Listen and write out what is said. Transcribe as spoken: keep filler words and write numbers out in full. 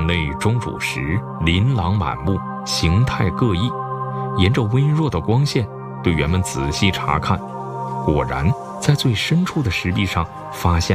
内钟乳石，琳琅满目，形态各异。沿着微弱的光线，队员们仔细查看，果然在最深处的石壁上发现